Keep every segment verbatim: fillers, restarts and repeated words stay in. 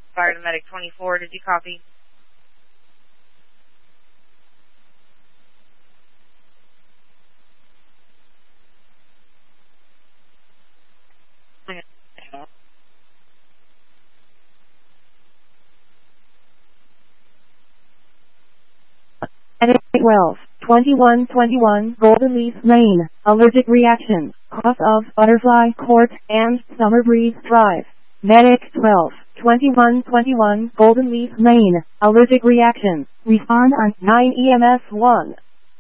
Fire to Medic twenty-four, did you copy? twelve, twenty-one twenty-one, Golden Leaf Lane, allergic reaction, cause of Butterfly Court and Summer Breeze Drive. Medic twelve, twenty-one twenty-one, Golden Leaf Lane, allergic reaction, respond on nine E M S one.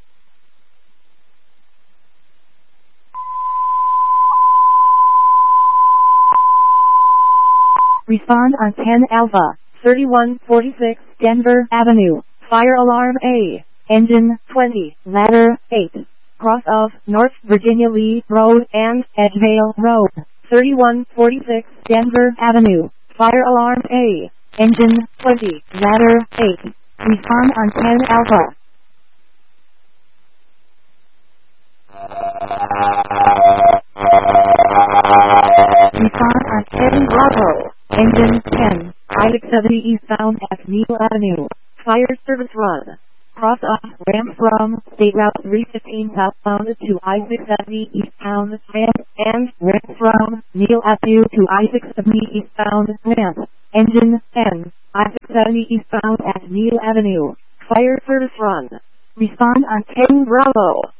Respond on ten Alpha, thirty-one forty-six, Denver Avenue, fire alarm A. Engine twenty, ladder eight, cross of North Virginia Lee Road and Edgevale Road, thirty-one forty-six Denver Avenue, fire alarm A, engine twenty, ladder eight, respond on ten Alpha. Respond on ten Bravo, engine ten, I six seventy eastbound at Neal Avenue, fire service run. Cross off ramp from State Route three fifteen southbound to I six seventy eastbound ramp and ramp from Neal Avenue to I six seventy eastbound ramp. Engine ten, I six seventy eastbound at Neal Avenue. Fire service run. Respond on ten Bravo.